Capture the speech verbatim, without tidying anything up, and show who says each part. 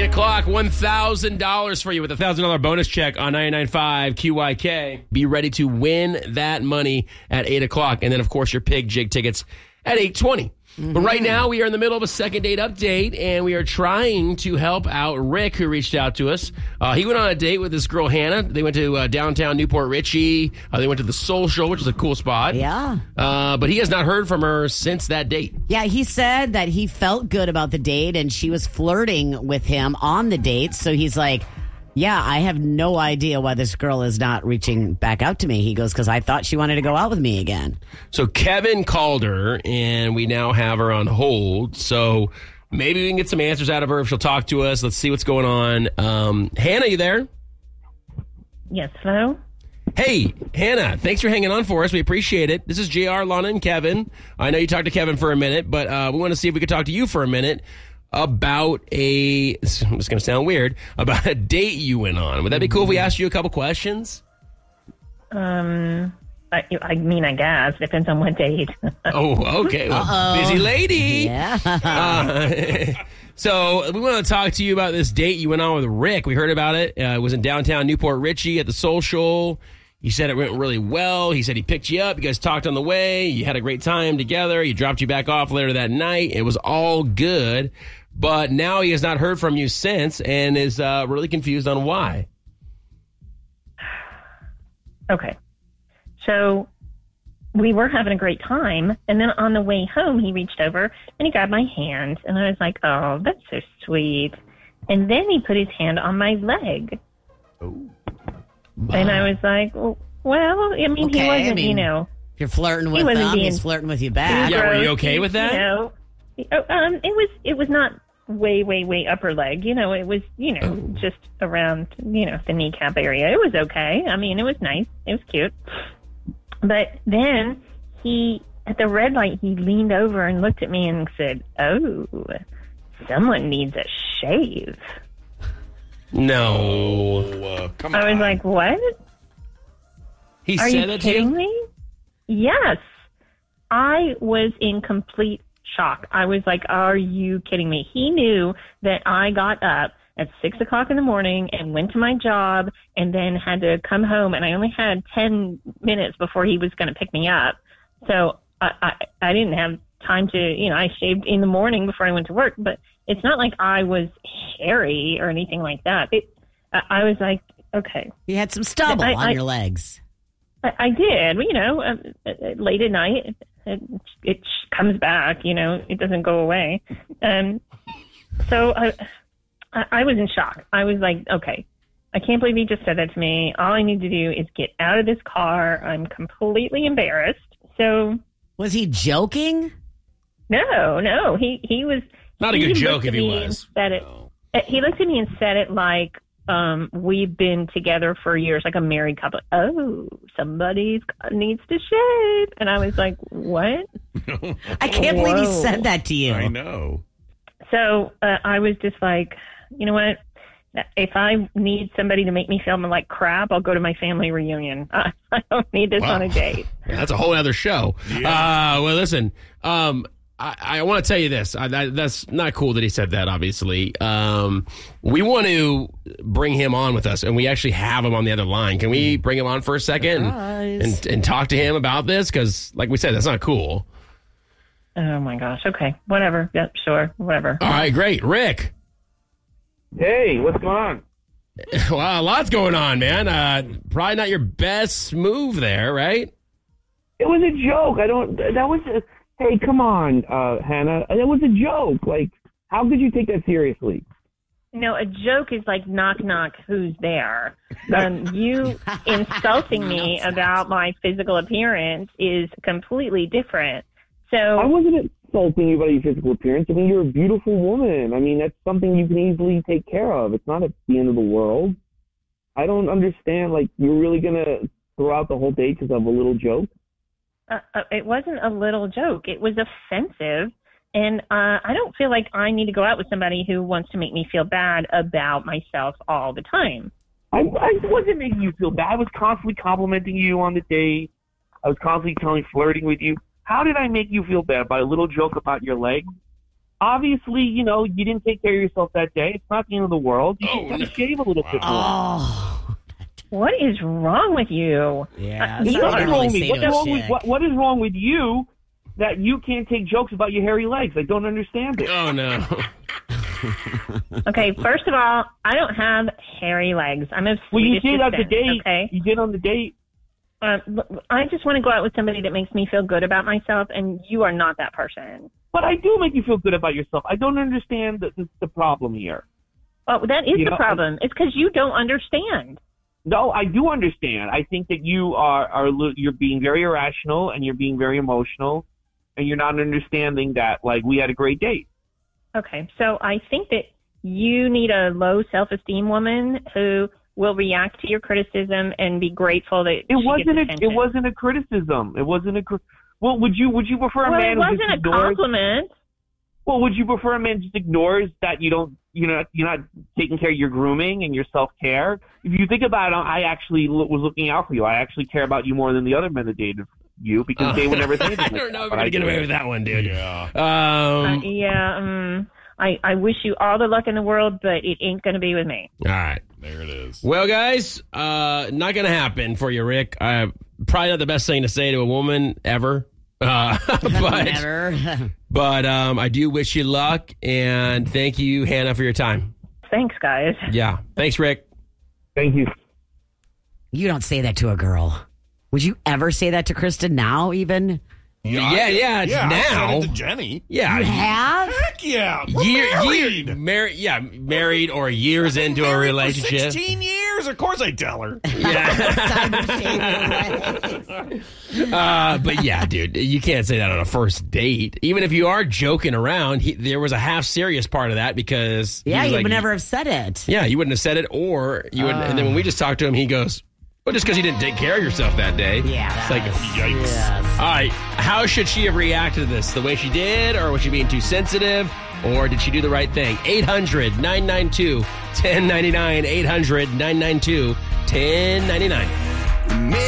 Speaker 1: o'clock, one thousand dollars for you with a one thousand dollars bonus check on ninety-nine point five Q Y K. Be ready to win that money at eight o'clock. And then, of course, your pig jig tickets at eight twenty. Mm-hmm. But right now, we are in the middle of a second date update, and we are trying to help out Rick, who reached out to us. Uh, he went on a date with this girl, Hannah. They went to uh, downtown Newport Richie. Uh, they went to the Social, which is a cool spot.
Speaker 2: Yeah.
Speaker 1: Uh, but he has not heard from her since that date.
Speaker 2: Yeah, he said that he felt good about the date, and she was flirting with him on the date. So he's like, yeah, I have no idea why this girl is not reaching back out to me. He goes, because I thought she wanted to go out with me again.
Speaker 1: So Kevin called her, and we now have her on hold. So maybe we can get some answers out of her if she'll talk to us. Let's see what's going on. Um, Hannah, you there?
Speaker 3: Yes, hello?
Speaker 1: Hey, Hannah, thanks for hanging on for us. We appreciate it. This is J R, Lana, and Kevin. I know you talked to Kevin for a minute, but uh, we want to see if we could talk to you for a minute about a, it's going to sound weird, about a date you went on. Would that be cool if we asked you a couple questions?
Speaker 3: Um, I, I mean, I guess. Depends on what date.
Speaker 1: Oh, okay. Well, busy lady.
Speaker 2: Yeah.
Speaker 1: uh, so we want to talk to you about this date you went on with Rick. We heard about it. Uh, it was in downtown Newport Richie at the Social. He said it went really well. He said he picked you up. You guys talked on the way. You had a great time together. He dropped you back off later that night. It was all good. But now he has not heard from you since and is uh, really confused on why.
Speaker 3: Okay. So we were having a great time. And then on the way home, he reached over and he grabbed my hand. And I was like, oh, that's so sweet. And then he put his hand on my leg.
Speaker 1: Oh.
Speaker 3: And I was like, well, well I mean,
Speaker 2: Okay,
Speaker 3: he wasn't,
Speaker 2: I mean,
Speaker 3: you know.
Speaker 2: If you're flirting with
Speaker 3: wasn't
Speaker 2: him,
Speaker 3: being-
Speaker 2: he's flirting with you back.
Speaker 1: Yeah, were you
Speaker 3: gross,
Speaker 1: okay with that?
Speaker 3: You know, Oh, um, it was it was not way, way, way upper leg. You know, it was, you know,
Speaker 1: Oh.
Speaker 3: just around, you know, the kneecap area. It was okay. I mean, it was nice. It was cute. But then he, at the red light, he leaned over and looked at me and said, oh, someone needs a shave.
Speaker 1: No.
Speaker 4: Uh, come on.
Speaker 3: I was like, what?
Speaker 1: He
Speaker 3: Are
Speaker 1: said
Speaker 3: you
Speaker 1: that to
Speaker 3: kidding
Speaker 1: you?
Speaker 3: me? Yes. I was in complete shock. I was like, are you kidding me? He knew that I got up at six o'clock in the morning and went to my job and then had to come home, and I only had ten minutes before he was going to pick me up. So I, I, I didn't have time to, you know, I shaved in the morning before I went to work, but it's not like I was hairy or anything like that. It, I, I was like, okay.
Speaker 2: You had some stubble
Speaker 3: I-
Speaker 2: on
Speaker 3: I-
Speaker 2: your legs.
Speaker 3: I, I did, you know, uh, uh, late at night, it, it comes back, you know, it doesn't go away. Um, so I, I I was in shock. I was like, okay, I can't believe he just said that to me. All I need to do is get out of this car. I'm completely embarrassed. So.
Speaker 2: Was he joking?
Speaker 3: No, no, he, he was.
Speaker 1: Not a
Speaker 3: he
Speaker 1: good joke
Speaker 3: looked
Speaker 1: if
Speaker 3: at
Speaker 1: he
Speaker 3: me and
Speaker 1: was.
Speaker 3: Said it, uh, he looked at me and said it like, Um, we've been together for years, like a married couple. Oh, somebody needs to shave. And I was like, what?
Speaker 2: I can't believe he
Speaker 3: Whoa.
Speaker 2: said that to you.
Speaker 4: I know.
Speaker 3: So uh, I was just like, you know what? If I need somebody to make me feel like crap, I'll go to my family reunion. I, I don't need this
Speaker 1: Wow.
Speaker 3: on a date.
Speaker 1: Yeah, that's a whole other show.
Speaker 4: Yeah.
Speaker 1: Uh, well, listen, um, I, I want to tell you this. I, that, that's not cool that he said that, obviously. Um, we want to bring him on with us, and we actually have him on the other line. Can we bring him on for a second and, and, and talk to him about this? Because, like we said, that's not cool.
Speaker 3: Oh, my gosh. Okay. Whatever. Yep, sure. Whatever.
Speaker 1: All right, great. Rick.
Speaker 5: Hey, what's going on?
Speaker 1: Wow, a lot's going on, man. Uh, probably not your best move there, right?
Speaker 5: It was a joke. I don't. That was. A, hey, come on, uh, Hannah. That was a joke. Like, how could you take that seriously?
Speaker 3: No, a joke is like knock knock, who's there? Um, you insulting me about my physical appearance is completely different. So
Speaker 5: I wasn't insulting you about your physical appearance. I mean, you're a beautiful woman. I mean, that's something you can easily take care of. It's not at the end of the world. I don't understand. Like, you're really gonna throw out the whole date because of a little joke?
Speaker 3: uh, uh, it wasn't a little joke. It was offensive. And uh, I don't feel like I need to go out with somebody who wants to make me feel bad about myself all the time.
Speaker 5: I, I wasn't making you feel bad. I was constantly complimenting you on the date. I was constantly telling, flirting with you. How did I make you feel bad by a little joke about your leg? obviously, you know, you didn't take care of yourself that day. It's not the end of the world. You
Speaker 1: Oh,
Speaker 5: should kind
Speaker 1: no.
Speaker 5: of shave a little bit more.
Speaker 2: Oh,
Speaker 3: What is wrong with you?
Speaker 2: yeah.
Speaker 3: Uh,
Speaker 5: There's
Speaker 3: you
Speaker 5: nothing
Speaker 3: are-
Speaker 5: wrong with
Speaker 2: say
Speaker 5: me. What's
Speaker 2: to a
Speaker 5: wrong with
Speaker 2: chick.
Speaker 5: what, what is wrong with you that you can't take jokes about your hairy legs? I don't understand it.
Speaker 1: Oh, no.
Speaker 3: Okay, first of all, I don't have hairy legs. I'm a
Speaker 5: Well, you
Speaker 3: Swedish
Speaker 5: did on the
Speaker 3: descent,
Speaker 5: date.
Speaker 3: okay?
Speaker 5: You did on the date.
Speaker 3: Uh, I just want to go out with somebody that makes me feel good about myself, and you are not that person.
Speaker 5: But I do make you feel good about yourself. I don't understand the, the, the problem here.
Speaker 3: Oh, that is
Speaker 5: You
Speaker 3: the
Speaker 5: know,
Speaker 3: problem. It's because you don't understand.
Speaker 5: No, I do understand. I think that you are, are li- you're being very irrational and you're being very emotional, and you're not understanding that, like, we had a great date.
Speaker 3: Okay, so I think that you need a low self-esteem woman who will react to your criticism and be grateful that
Speaker 5: It
Speaker 3: she
Speaker 5: wasn't
Speaker 3: gets
Speaker 5: a,
Speaker 3: attention.
Speaker 5: it wasn't a criticism. It wasn't a. cri- Well, would you would you prefer a
Speaker 3: well,
Speaker 5: man
Speaker 3: it
Speaker 5: who
Speaker 3: wasn't
Speaker 5: just
Speaker 3: a
Speaker 5: ignores?
Speaker 3: compliment.
Speaker 5: Well, would you prefer a man who just ignores that you don't, you know, you're not taking care of your grooming and your self care? If you think about it, I actually lo- was looking out for you. I actually care about you more than the other men that dated you because they would never say anything.
Speaker 1: I
Speaker 5: like
Speaker 1: don't know
Speaker 5: that,
Speaker 1: if
Speaker 5: but
Speaker 1: we're going
Speaker 5: I
Speaker 1: to get
Speaker 5: do.
Speaker 1: away with that one, dude.
Speaker 4: Yeah.
Speaker 1: Um,
Speaker 3: Uh, yeah, um, I, I wish you all the luck in the world, but it ain't going to be with me.
Speaker 1: all right.
Speaker 4: There it is.
Speaker 1: Well, guys, uh, not going to happen for you, Rick. Uh, probably not the best thing to say to a woman ever. Uh, but
Speaker 2: Never.
Speaker 1: but um, I do wish you luck, and thank you, Hannah, for your time.
Speaker 3: Thanks, guys.
Speaker 1: Yeah. Thanks, Rick.
Speaker 5: Thank you.
Speaker 2: You don't say that to a girl. Would you ever say that to Kristen now, even?
Speaker 1: Yeah, yeah, it's
Speaker 4: yeah, I said
Speaker 1: now.
Speaker 4: it to Jenny.
Speaker 1: Yeah.
Speaker 2: You have?
Speaker 4: Heck yeah. We're
Speaker 1: Year,
Speaker 4: married.
Speaker 1: year, married, yeah, married or years into a
Speaker 4: Married for
Speaker 1: relationship.
Speaker 4: sixteen years. Of course I tell her.
Speaker 1: Yeah.
Speaker 2: Time to shave your legs.
Speaker 1: Uh, but yeah, dude, you can't say that on a first date. Even if you are joking around, he, there was a half serious part of that because he
Speaker 2: Yeah,
Speaker 1: was
Speaker 2: you
Speaker 1: like,
Speaker 2: would never have said it.
Speaker 1: Yeah, you wouldn't have said it, or you would. And then when we just talked to him, he goes, "Well, just because you didn't take care of yourself that day."
Speaker 2: Yeah.
Speaker 1: It's like,
Speaker 4: Yikes.
Speaker 2: Yes.
Speaker 1: all right, how should she have reacted to this? The way she did, or was she being too sensitive, or did she do the right thing? eight hundred, nine nine two, one oh nine nine. eight hundred, nine nine two, one oh nine nine.